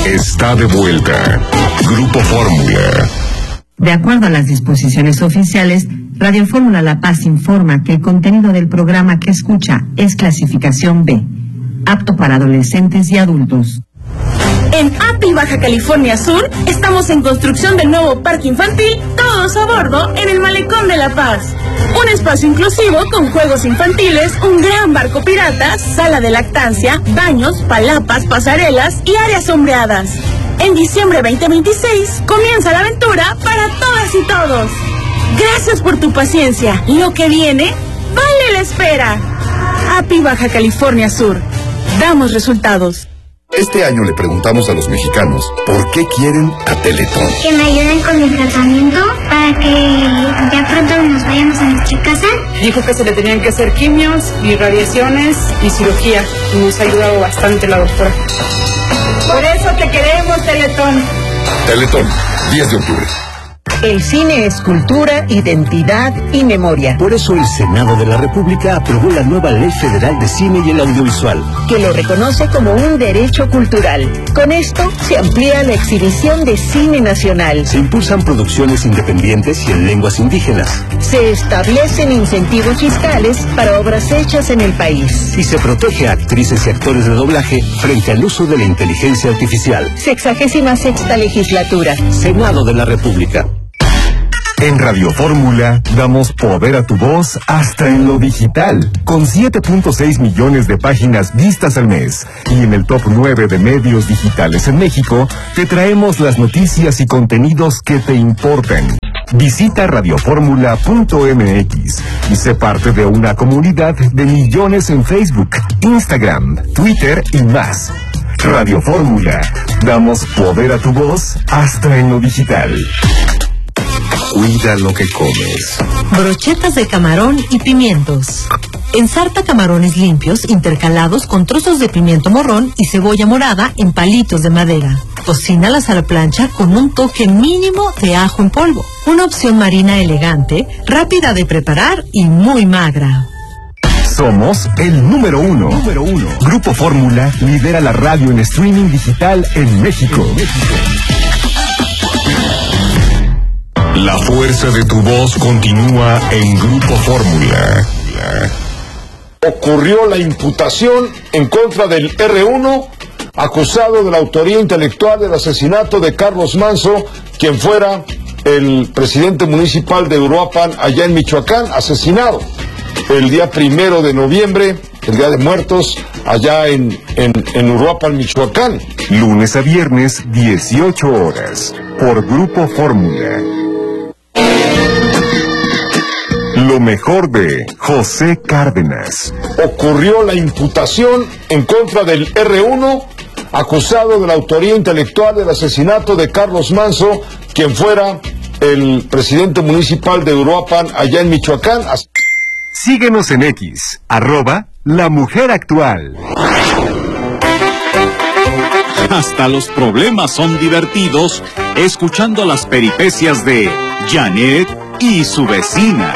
está de vuelta. Grupo Fórmula. De acuerdo a las disposiciones oficiales, Radio Fórmula La Paz informa que el contenido del programa que escucha es clasificación B, apto para adolescentes y adultos. En API Baja California Sur estamos en construcción del nuevo parque infantil Todos a Bordo en el Malecón de La Paz. Un espacio inclusivo con juegos infantiles, un gran barco pirata, sala de lactancia, baños, palapas, pasarelas y áreas sombreadas. En diciembre 2026 comienza la aventura para todas y todos. Gracias por tu paciencia. Lo que viene vale la espera. API Baja California Sur. Damos resultados. Este año le preguntamos a los mexicanos por qué quieren a Teletón. Que me ayuden con mi tratamiento para que ya pronto nos vayamos a nuestra casa. Dijo que se le tenían que hacer quimios y radiaciones y cirugía. Y nos ha ayudado bastante la doctora. Por eso te queremos, Teletón. Teletón, 10 de octubre. El cine es cultura, identidad y memoria. Por eso el Senado de la República aprobó la nueva Ley Federal de Cine y el Audiovisual, que lo reconoce como un derecho cultural. Con esto se amplía la exhibición de cine nacional. Se impulsan producciones independientes y en lenguas indígenas. Se establecen incentivos fiscales para obras hechas en el país. Y se protege a actrices y actores de doblaje frente al uso de la inteligencia artificial. 66ª legislatura. Senado de la República. En Radio Fórmula damos poder a tu voz hasta en lo digital, con 7.6 millones de páginas vistas al mes. Y en el top 9 de medios digitales en México, te traemos las noticias y contenidos que te importan. Visita radioformula.mx y sé parte de una comunidad de millones en Facebook, Instagram, Twitter y más. Radio Fórmula, damos poder a tu voz hasta en lo digital. Cuida lo que comes. Brochetas de camarón y pimientos. Ensarta camarones limpios intercalados con trozos de pimiento morrón y cebolla morada en palitos de madera. Cocínalas a la plancha con un toque mínimo de ajo en polvo. Una opción marina elegante, rápida de preparar y muy magra. Somos el número uno. Grupo Fórmula lidera la radio en streaming digital en México. La fuerza de tu voz continúa en Grupo Fórmula. Ocurrió la imputación en contra del R1, acusado de la autoría intelectual del asesinato de Carlos Manzo, quien fuera el presidente municipal de Uruapan, allá en Michoacán, asesinado el día 1 de noviembre, el Día de Muertos, allá en Uruapan, Michoacán. Lunes a viernes, 18 horas, por Grupo Fórmula. Lo mejor de José Cárdenas. Ocurrió la imputación en contra del R1, acusado de la autoría intelectual del asesinato de Carlos Manzo, quien fuera el presidente municipal de Uruapan, allá en Michoacán. Síguenos en X, @LaMujerActual. Hasta los problemas son divertidos escuchando las peripecias de Janet y su vecina.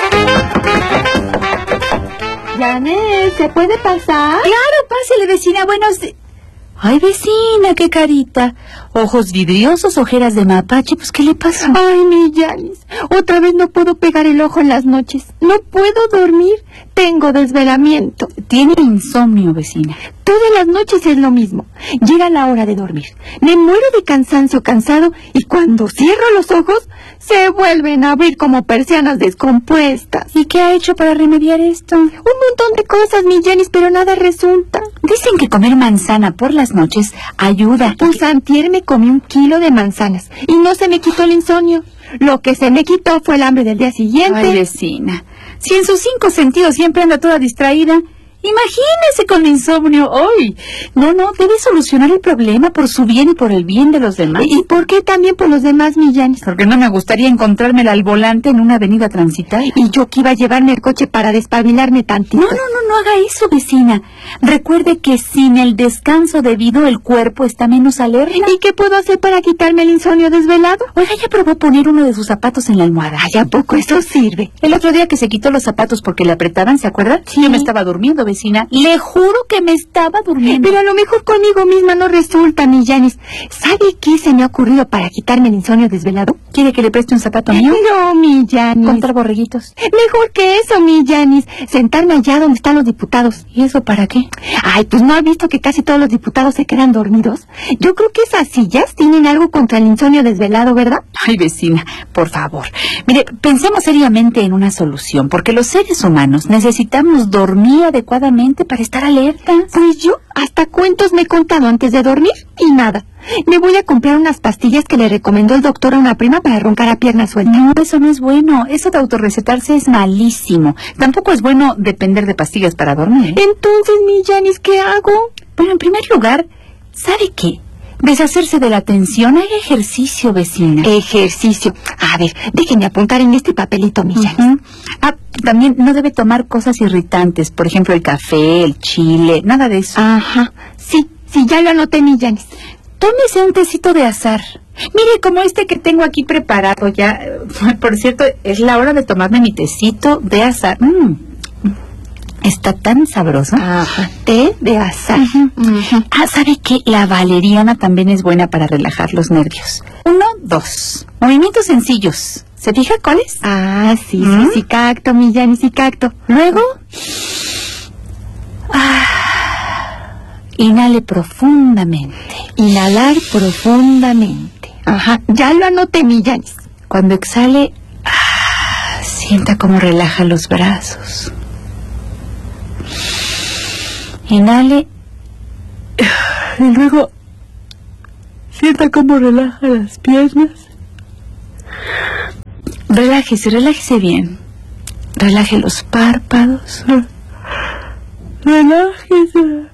Janet, ¿se puede pasar? Claro, pásele, vecina. Buenos días. Ay, vecina, qué carita. Ojos vidriosos, ojeras de mapache. Pues, ¿qué le pasa? Ay, mi Yanis, otra vez no puedo pegar el ojo en las noches. No puedo dormir. Tengo desvelamiento. Tiene insomnio, vecina. Todas las noches es lo mismo. Llega la hora de dormir. Me muero de cansancio cansado y cuando cierro los ojos, se vuelven a abrir como persianas descompuestas. ¿Y qué ha hecho para remediar esto? Un montón de cosas, mi Janis, pero nada resulta. Dicen que comer manzana por las noches ayuda. Pues antier me comí 1 kilo de manzanas y no se me quitó el insomnio. Lo que se me quitó fue el hambre del día siguiente. Ay, vecina, si en sus 5 sentidos siempre anda toda distraída, imagínese con insomnio hoy. No, debe solucionar el problema por su bien y por el bien de los demás. ¿Y por qué también por los demás, mi Janis? Porque no me gustaría encontrármela al volante en una avenida transitada. Y yo que iba a llevarme el coche para despabilarme tantito. No haga eso, vecina. Recuerde que sin el descanso debido el cuerpo está menos alerta. ¿Y qué puedo hacer para quitarme el insomnio desvelado? Oiga, ¿ya probó poner uno de sus zapatos en la almohada? Ay, ¿a poco eso sirve? El otro día que se quitó los zapatos porque le apretaban, ¿se acuerda? Sí. Yo me estaba durmiendo, vecina. Le juro que me estaba durmiendo. Pero a lo mejor conmigo misma no resulta, mi Yanis. ¿Sabe qué se me ha ocurrido para quitarme el insomnio desvelado? ¿Quiere que le preste un zapato mío? No, mi Yanis. ¿Contar borreguitos? Mejor que eso, mi Yanis. Sentarme allá donde están los diputados. ¿Y eso para qué? Ay, pues ¿no ha visto que casi todos los diputados se quedan dormidos? Yo creo que esas sillas tienen algo contra el insomnio desvelado, ¿verdad? Ay, vecina, por favor. Mire, pensemos seriamente en una solución, porque los seres humanos necesitamos dormir adecuadamente para estar alerta. Pues yo hasta cuentos me he contado antes de dormir y nada. Me voy a comprar unas pastillas que le recomendó el doctor a una prima para roncar a pierna suelta. No, eso no es bueno. Eso de autorrecetarse es malísimo. Tampoco es bueno depender de pastillas para dormir. Entonces, mi Yanis, ¿qué hago? Bueno, en primer lugar, ¿sabe qué? Deshacerse de la tensión. Hay ejercicio, vecina. Ejercicio. A ver, déjenme apuntar en este papelito, mi Yanis. Ah, también no debe tomar cosas irritantes. Por ejemplo, el café, el chile, nada de eso. Ajá. Sí, ya lo anoté, mi Yanis. Tómese un tecito de azar. Mire, como este que tengo aquí preparado ya. Por cierto, es la hora de tomarme mi tecito de azar. Está tan sabroso. Ajá, té de azar. Ah, ¿sabe qué? La valeriana también es buena para relajar los nervios. 1, 2. Movimientos sencillos. ¿Se fija cuáles? Ah, sí, capto, mi Yanis, sí capto. Luego... inhale profundamente. Inhalar profundamente. Ajá, ya lo anoté, mi Yanis. Cuando exhale, sienta cómo relaja los brazos. Inhale. Y luego, sienta cómo relaja las piernas. Relájese bien. Relaje los párpados. Relájese.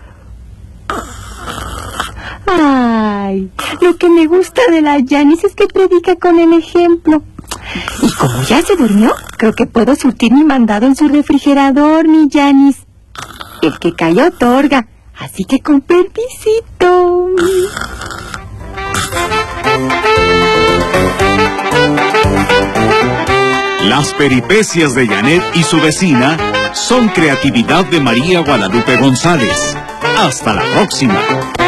Ay, lo que me gusta de la Yanis es que predica con el ejemplo. Y como ya se durmió, creo que puedo surtir mi mandado en su refrigerador, mi Yanis. El que calla otorga, así que con permisito. Las peripecias de Janet y su vecina son creatividad de María Guadalupe González. Hasta la próxima.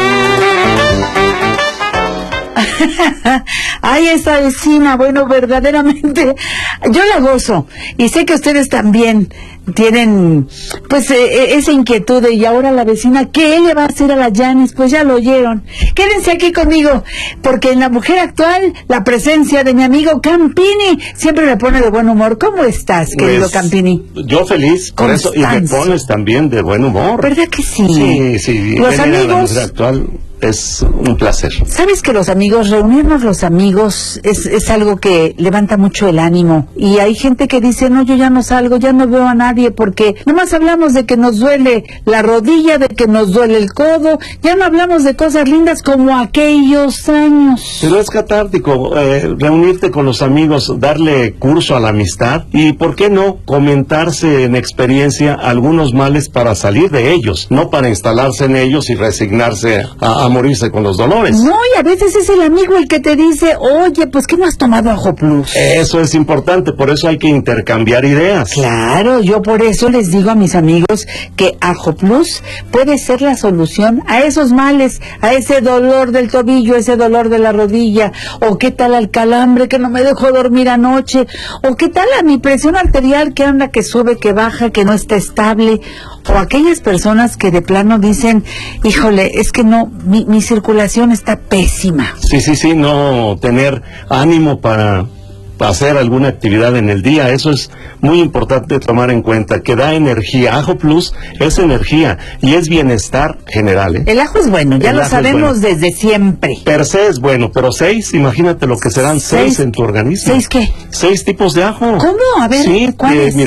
Ay, esa vecina, bueno, verdaderamente, yo la gozo, y sé que ustedes también tienen, pues, esa inquietud de, y ahora la vecina, ¿qué le va a hacer a la Yanis? Pues ya lo oyeron. Quédense aquí conmigo, porque en La Mujer Actual, la presencia de mi amigo Campini siempre me pone de buen humor. ¿Cómo estás, querido pues, Campini? Yo feliz, por eso, y me pones también de buen humor. ¿Verdad que sí? Sí, los amigos... La Mujer Actual es un placer. Sabes que los amigos, reunirnos los amigos es algo que levanta mucho el ánimo, y hay gente que dice, no, yo ya no salgo, ya no veo a nadie, porque nomás hablamos de que nos duele la rodilla, de que nos duele el codo, ya no hablamos de cosas lindas como aquellos años. Pero es catártico reunirte con los amigos, darle curso a la amistad, y por qué no comentarse en experiencia algunos males para salir de ellos, no para instalarse en ellos y resignarse a morirse con los dolores. No, y a veces es el amigo el que te dice, oye, pues ¿qué no has tomado Ajo Plus? Eso es importante, por eso hay que intercambiar ideas. Claro, yo por eso les digo a mis amigos que Ajo Plus puede ser la solución a esos males, a ese dolor del tobillo, ese dolor de la rodilla, o qué tal al calambre que no me dejó dormir anoche, o qué tal a mi presión arterial que anda, que sube, que baja, que no está estable, o aquellas personas que de plano dicen, híjole, es que no, mi circulación está pésima. Sí, no tener ánimo para hacer alguna actividad en el día, eso es muy importante tomar en cuenta, que da energía. Ajo Plus es energía y es bienestar general, ¿eh? El ajo es bueno, ya lo sabemos desde siempre. Per se es bueno, pero 6, imagínate lo que serán 6 en tu organismo. ¿6 qué? 6 tipos de ajo. ¿Cómo? A ver, sí, ¿cuáles? Mira,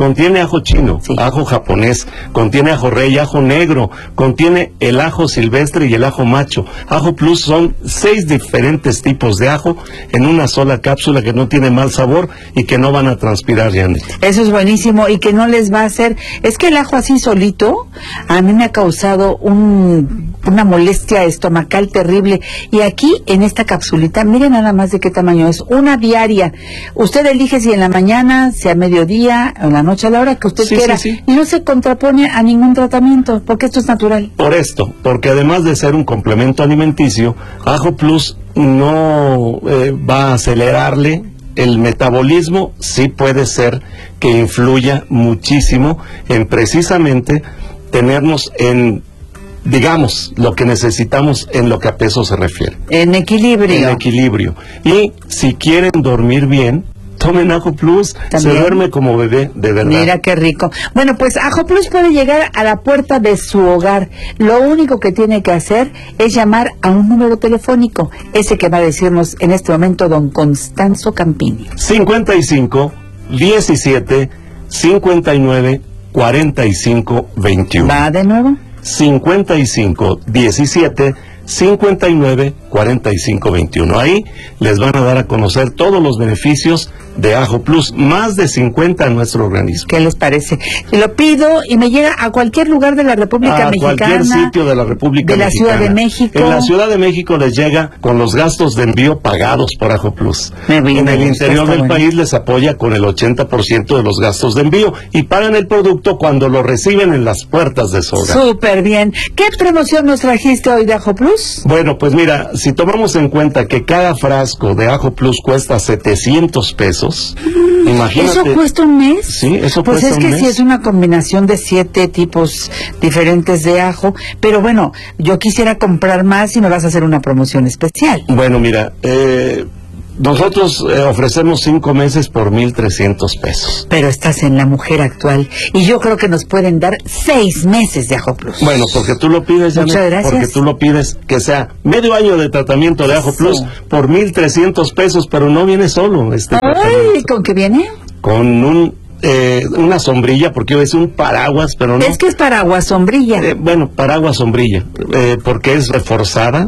contiene ajo chino, ajo japonés, contiene ajo rey, ajo negro, contiene el ajo silvestre y el ajo macho. Ajo Plus son 6 diferentes tipos de ajo en una sola cápsula que no tiene mal sabor y que no van a transpirar, Janet. Eso es buenísimo y que no les va a hacer... Es que el ajo así solito a mí me ha causado una molestia estomacal terrible. Y aquí, en esta capsulita, miren nada más de qué tamaño es. Una diaria. Usted elige si en la mañana, si a mediodía, o en la noche, a la hora que usted quiera. Y no se contrapone a ningún tratamiento, porque esto es natural. Por esto, porque además de ser un complemento alimenticio, Ajo Plus no va a acelerarle el metabolismo. Sí puede ser que influya muchísimo en precisamente tenernos en, digamos, lo que necesitamos en lo que a peso se refiere. En equilibrio. En equilibrio. Y si quieren dormir bien, tomen Ajo Plus. ¿También? Se duerme como bebé, de verdad. Mira qué rico. Bueno, pues Ajo Plus puede llegar a la puerta de su hogar. Lo único que tiene que hacer es llamar a un número telefónico, ese que va a decirnos en este momento don Constanzo Campini. 55 17 59 45 21. ¿Va de nuevo? 55 17 59 45 21. Ahí les van a dar a conocer todos los beneficios de Ajo Plus, más de 50 en nuestro organismo. ¿Qué les parece? Lo pido y me llega a cualquier lugar de la República Mexicana. A cualquier sitio de la República Mexicana. De la Ciudad de México. En la Ciudad de México les llega con los gastos de envío pagados por Ajo Plus. En el interior del país les apoya con el 80% de los gastos de envío y pagan el producto cuando lo reciben en las puertas de su hogar. Súper bien. ¿Qué promoción nos trajiste hoy de Ajo Plus? Bueno, pues mira, si tomamos en cuenta que cada frasco de Ajo Plus cuesta 700 pesos, imagínate. ¿Eso cuesta un mes? Sí, eso pues cuesta un mes. Pues es que sí es una combinación de 7 tipos diferentes de ajo, pero bueno, yo quisiera comprar más y me vas a hacer una promoción especial. Bueno, mira, nosotros ofrecemos 5 meses por 1,300 pesos. Pero estás en La Mujer Actual y yo creo que nos pueden dar 6 meses de Ajo Plus. Bueno, porque tú lo pides, Janet. Muchas gracias. Porque tú lo pides, que sea medio año de tratamiento de Ajo Plus por 1,300 pesos, pero no viene solo este tratamiento. Ay, ¿con qué viene? Con una sombrilla, porque iba a decir un paraguas, pero no. Es que es paraguas sombrilla. Bueno, paraguas sombrilla, porque es reforzada,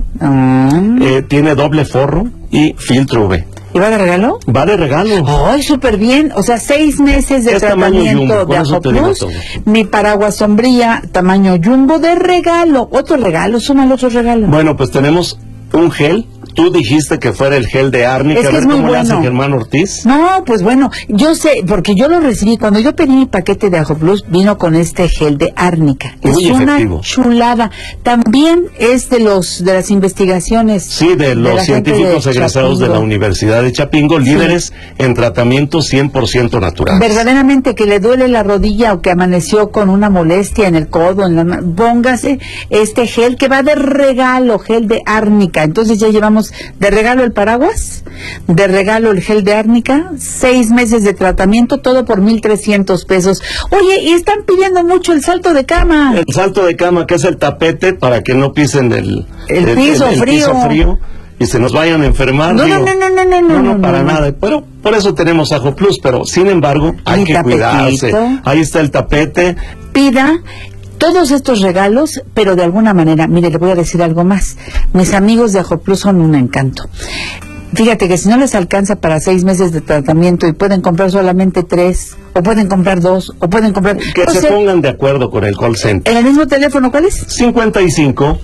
tiene doble forro y filtro UV. ¿Y va de regalo? Va de regalo. ¡Ay, súper bien! O sea, 6 meses de tratamiento de Ajo Plus. Mi paraguas sombrilla, tamaño jumbo, de regalo. Otro regalo, súmale otro regalo. Bueno, pues tenemos un gel. Tú dijiste que fuera el gel de árnica. Es que a ver es muy cómo bueno. le hace Germán Ortiz. No, pues bueno, yo sé, porque yo lo recibí. Cuando yo pedí mi paquete de Ajo Plus, vino con este gel de árnica. Muy efectivo. Una chulada. También es de las investigaciones. Sí, de los científicos egresados de la Universidad de Chapingo, líderes en tratamiento 100% natural. Verdaderamente que le duele la rodilla o que amaneció con una molestia en el codo, póngase este gel que va de regalo, gel de árnica. Entonces ya llevamos de regalo el paraguas, de regalo el gel de árnica, 6 meses de tratamiento, todo por 1,300 pesos. Oye, y están pidiendo mucho el salto de cama. El salto de cama, que es el tapete para que no pisen el piso frío y se nos vayan a enfermar. No, para nada. Pero por eso tenemos Ajo Plus, pero sin embargo hay que cuidarse. Ahí está el tapete. Pida todos estos regalos, pero de alguna manera, mire, le voy a decir algo más. Mis amigos de Ajo Plus son un encanto. Fíjate que si no les alcanza para 6 meses de tratamiento y pueden comprar solamente 3, o pueden comprar 2, o pueden comprar... Que se pongan de acuerdo con el call center. ¿En el mismo teléfono cuál es? 55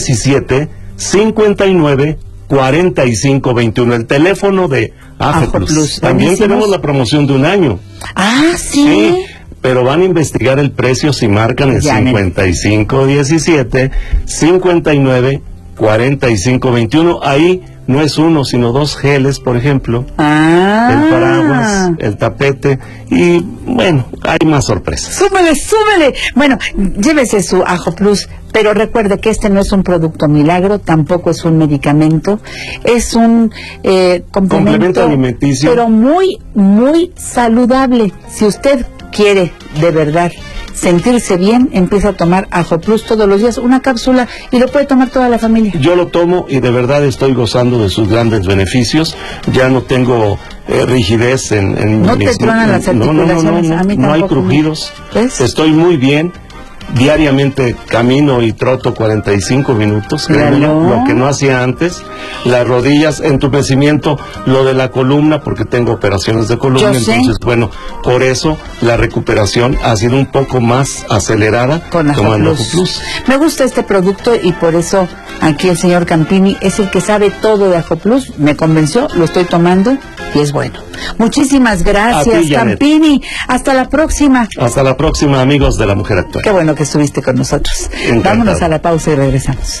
17 59 45 21, el teléfono de Ajo Plus. También tenemos la promoción de 1 año. Ah, sí. Pero van a investigar el precio si marcan el 55 17 59 45 21. Ahí no es 1, sino 2 geles, por ejemplo. El paraguas, el tapete y, bueno, hay más sorpresas. ¡Súbele! Bueno, llévese su Ajo Plus, pero recuerde que este no es un producto milagro, tampoco es un medicamento, es un complemento alimenticio, pero muy, muy saludable. Si usted quiere de verdad sentirse bien, empieza a tomar Ajo Plus todos los días, una cápsula, y lo puede tomar toda la familia. Yo lo tomo y de verdad estoy gozando de sus grandes beneficios. Ya no tengo rigidez en ¿No te tronan las articulaciones? No, a mí no hay tampoco. crujidos. ¿Ves? Estoy muy bien. Diariamente camino y troto 45 minutos, lo que no hacía antes. Las rodillas, entumecimiento, lo de la columna, porque tengo operaciones de columna. Entonces, bueno, por eso la recuperación ha sido un poco más acelerada tomando AjoPlus. Me gusta este producto y por eso aquí el señor Campini es el que sabe todo de AjoPlus. Me convenció, lo estoy tomando y es bueno. Muchísimas gracias, ti, Campini. Hasta la próxima. Hasta la próxima, amigos de La Mujer Actual. Qué bueno que estuviste con nosotros. Encantado. Vámonos a la pausa y regresamos.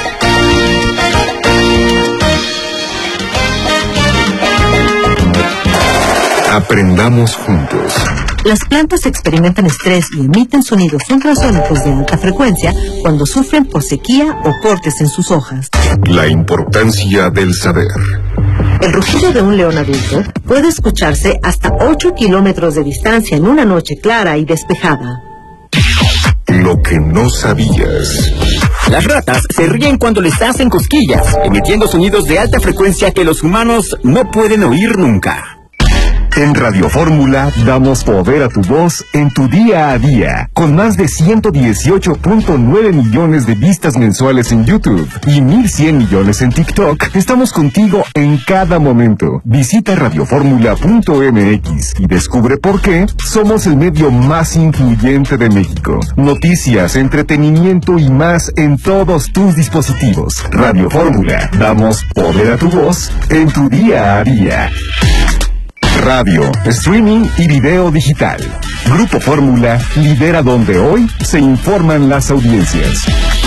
Aprendamos juntos. Las plantas experimentan estrés y emiten sonidos ultrasónicos de alta frecuencia cuando sufren por sequía o cortes en sus hojas. La importancia del saber. El rugido de un león adulto puede escucharse hasta 8 kilómetros de distancia en una noche clara y despejada. Lo que no sabías. Las ratas se ríen cuando les hacen cosquillas, emitiendo sonidos de alta frecuencia que los humanos no pueden oír nunca. En Radio Fórmula damos poder a tu voz en tu día a día, con más de 118.9 millones de vistas mensuales en YouTube y 1.100 millones en TikTok. Estamos contigo en cada momento. Visita radioformula.mx y descubre por qué somos el medio más influyente de México. Noticias, entretenimiento y más en todos tus dispositivos. Radio Fórmula, damos poder a tu voz en tu día a día. Radio, streaming y video digital. Grupo Fórmula lidera donde hoy se informan las audiencias.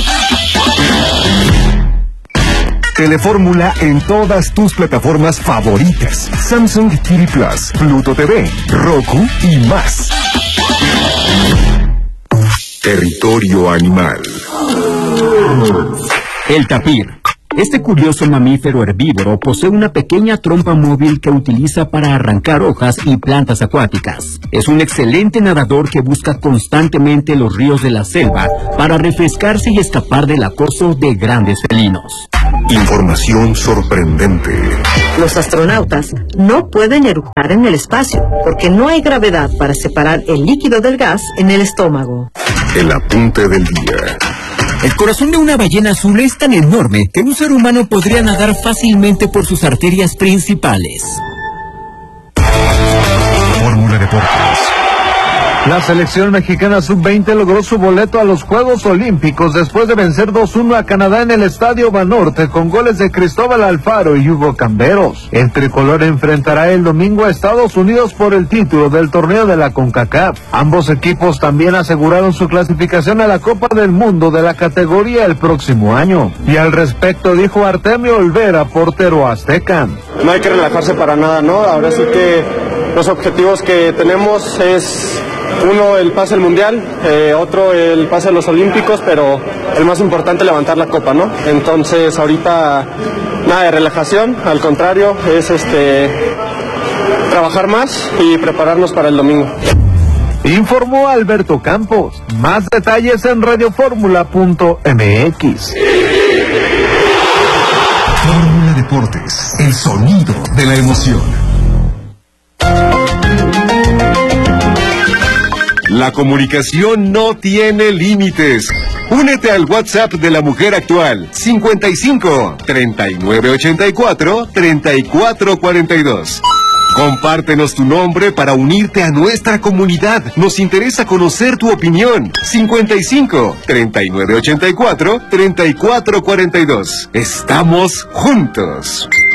Telefórmula en todas tus plataformas favoritas. Samsung TV Plus, Pluto TV, Roku y más. Territorio animal. El tapir. Este curioso mamífero herbívoro posee una pequeña trompa móvil que utiliza para arrancar hojas y plantas acuáticas. Es un excelente nadador que busca constantemente los ríos de la selva para refrescarse y escapar del acoso de grandes felinos. Información sorprendente. Los astronautas no pueden eructar en el espacio porque no hay gravedad para separar el líquido del gas en el estómago. El apunte del día. El corazón de una ballena azul es tan enorme que un ser humano podría nadar fácilmente por sus arterias principales. Fórmula Deportes. La selección mexicana sub-20 logró su boleto a los Juegos Olímpicos después de vencer 2-1 a Canadá en el Estadio Banorte con goles de Cristóbal Alfaro y Hugo Camberos. El tricolor enfrentará el domingo a Estados Unidos por el título del torneo de la CONCACAF. Ambos equipos también aseguraron su clasificación a la Copa del Mundo de la categoría el próximo año. Y al respecto dijo Artemio Olvera, portero azteca. No hay que relajarse para nada, ¿no? Ahora sí que los objetivos que tenemos es... uno, el pase al Mundial, otro, el pase a los Olímpicos, pero el más importante, levantar la copa, ¿no? Entonces, ahorita, nada de relajación, al contrario, es trabajar más y prepararnos para el domingo. Informó Alberto Campos. Más detalles en radioformula.mx. Fórmula Deportes, el sonido de la emoción. La comunicación no tiene límites. Únete al WhatsApp de La Mujer Actual, 55 3984 3442. Compártenos tu nombre para unirte a nuestra comunidad. Nos interesa conocer tu opinión. 55 3984 3442. Estamos juntos.